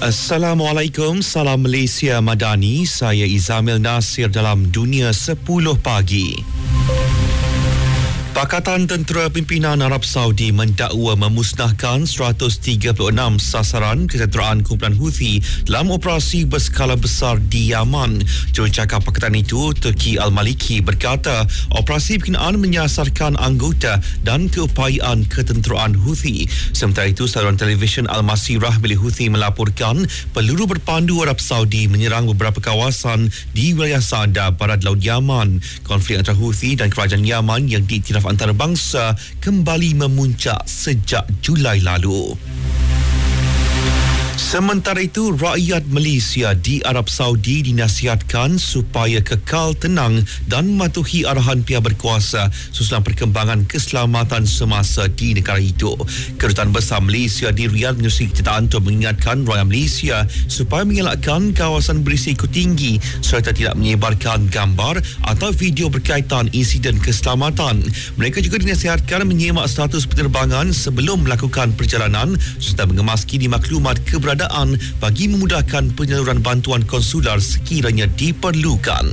Assalamualaikum, salam Malaysia Madani. Saya Izamil Nasir dalam Dunia 10 Pagi. Pakatan Tentera Pimpinan Arab Saudi mendakwa memusnahkan 136 sasaran ketenteraan kumpulan Houthi dalam operasi berskala besar di Yaman. Jurucakap Pakatan itu, Turki Al-Maliki, berkata operasi berkenaan menyasarkan anggota dan keupayaan ketenteraan Houthi. Sementara itu, saluran televisyen Al-Masirah milik Houthi melaporkan peluru berpandu Arab Saudi menyerang beberapa kawasan di wilayah Sada, barat laut Yaman. Konflik antara Houthi dan kerajaan Yaman yang diiktiraf antarabangsa kembali memuncak sejak Julai lalu. Sementara itu, rakyat Malaysia di Arab Saudi dinasihatkan supaya kekal tenang dan mematuhi arahan pihak berkuasa susulan perkembangan keselamatan semasa di negara itu. Kedutaan Besar Malaysia di Riyadh menerusi kenyataan untuk mengingatkan rakyat Malaysia supaya mengelakkan kawasan berisiko tinggi serta tidak menyebarkan gambar atau video berkaitan insiden keselamatan. Mereka juga dinasihatkan menyemak status penerbangan sebelum melakukan perjalanan serta mengemaski maklumat keberadaan bagi memudahkan penyaluran bantuan konsular sekiranya diperlukan.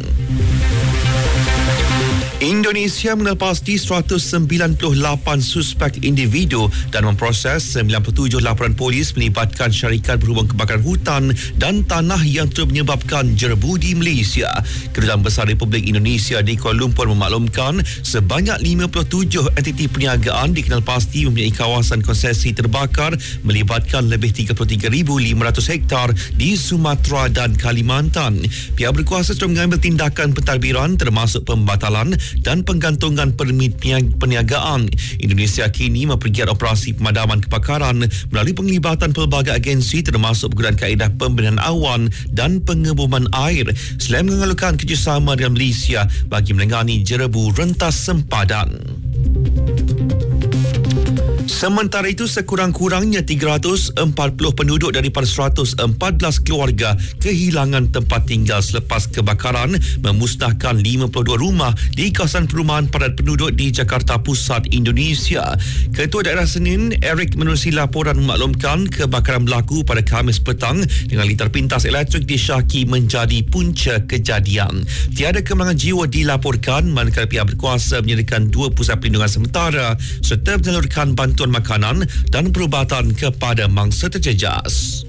Indonesia mengelepasti 198 suspek individu dan memproses 97 laporan polis melibatkan syarikat berhubung kebakaran hutan dan tanah yang turut menyebabkan jerebu di Malaysia. Kedutaan Besar Republik Indonesia di Kuala Lumpur memaklumkan sebanyak 57 entiti perniagaan dikenalpasti mempunyai kawasan konsesi terbakar melibatkan lebih 33,500 hektar di Sumatera dan Kalimantan. Pihak berkuasa sudah mengambil tindakan pentadbiran termasuk pembatalan dan penggantungan permit perniagaan. Indonesia kini mempergiat operasi pemadaman kebakaran melalui penglibatan pelbagai agensi termasuk penggunaan kaedah pembinaan awan dan pengeboman air selain mengalukan kerjasama dengan Malaysia bagi menangani jerebu rentas sempadan. Sementara itu, sekurang-kurangnya 340 penduduk daripada 114 keluarga kehilangan tempat tinggal selepas kebakaran memusnahkan 52 rumah di kawasan perumahan padat penduduk di Jakarta Pusat, Indonesia. Ketua Daerah Senin, Eric, menerusi laporan memaklumkan kebakaran berlaku pada Khamis petang dengan litar pintas elektrik di Syaki menjadi punca kejadian. Tiada kemalangan jiwa dilaporkan manakala pihak berkuasa menyediakan 2 pusat perlindungan sementara serta menyalurkan bantuan makanan dan perubatan kepada mangsa terjejas.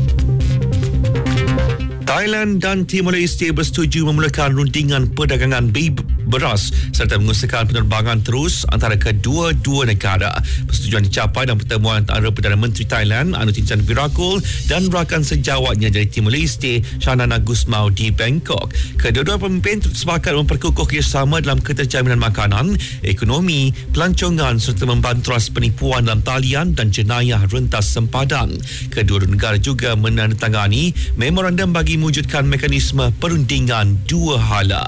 Thailand dan Timor Leste bersetuju memulakan rundingan perdagangan beras serta mengusahakan penerbangan terus antara kedua-dua negara. Persetujuan dicapai dalam pertemuan antara Perdana Menteri Thailand Anutin Virakul dan rakan sejawatnya dari Timor Leste Shanana Gusmao di Bangkok. Kedua-dua pemimpin sepakat memperkukuh kerjasama dalam keterjaminan makanan, ekonomi, pelancongan serta membanteras penipuan dalam talian dan jenayah rentas sempadan. Kedua-dua negara juga menandatangani memorandum bagi mewujudkan mekanisme perundingan dua hala.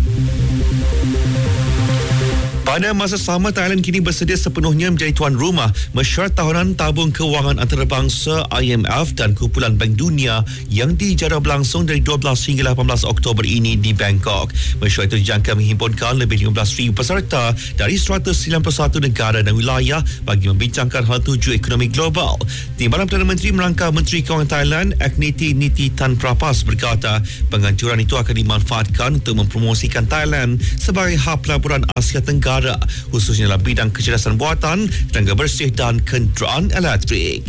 Pada masa sama, Thailand kini bersedia sepenuhnya menjadi tuan rumah mesyuarat tahunan tabung kewangan antarabangsa IMF dan Kumpulan Bank Dunia yang dijadwal berlangsung dari 12 hingga 18 Oktober ini di Bangkok. Mesyuarat itu dijangka menghimpunkan lebih 15,000 peserta dari 191 negara dan wilayah bagi membincangkan hal tuju ekonomi global. Timbalan Perdana Menteri merangka Menteri Kewangan Thailand Agniti Niti Tan Prapas berkata penganjuran itu akan dimanfaatkan untuk mempromosikan Thailand sebagai hub pelaburan Asia Tenggara, khususnya dalam bidang kecerdasan buatan, tenaga bersih dan kenderaan elektrik.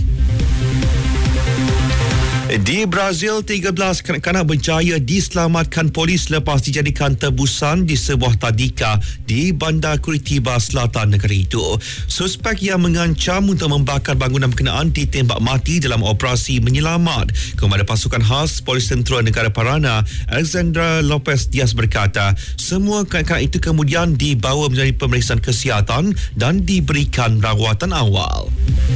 Di Brazil, 13 kanak-kanak berjaya diselamatkan polis lepas dijadikan tebusan di sebuah tadika di bandar Curitiba Selatan negara itu. Suspek yang mengancam untuk membakar bangunan berkenaan ditembak mati dalam operasi menyelamat. Komandan pasukan khas Polis Tentera Negara Parana, Alexandra Lopez Diaz berkata, semua kanak-kanak itu kemudian dibawa menjalani pemeriksaan kesihatan dan diberikan rawatan awal.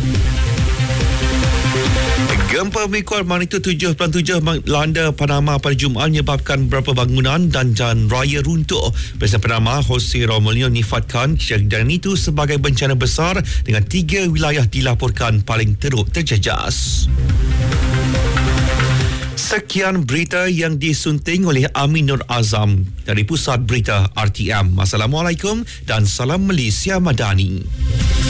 Gempa berkuat magnitudo 7.7 melanda Panama pada Jumaat menyebabkan beberapa bangunan dan jalan raya runtuh. Presiden Panama Jose Romolino nifatkan kejadian itu sebagai bencana besar dengan 3 wilayah dilaporkan paling teruk terjejas. Sekian berita yang disunting oleh Amin Nur Azam dari Pusat Berita RTM. Assalamualaikum dan salam Malaysia Madani.